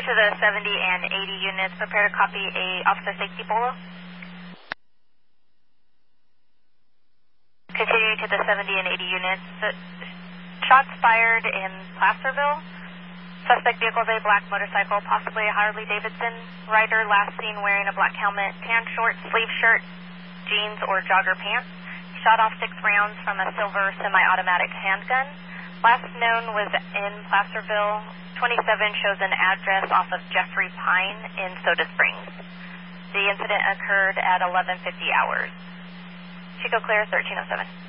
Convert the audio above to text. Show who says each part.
Speaker 1: to the 70 and 80 units, prepare to copy a officer safety bolo. Continue to the 70 and 80 units. Shots fired in Placerville. Suspect vehicle is a black motorcycle, possibly a Harley Davidson. Rider last seen wearing a black helmet, tan shorts, sleeve shirt, jeans or jogger pants. Shot off 6 rounds from a silver semi-automatic handgun. Last known was in Placerville. 27 shows an address off of Jeffrey Pine in Soda Springs. The incident occurred at 11:50 hours. Chico Clear, 1307.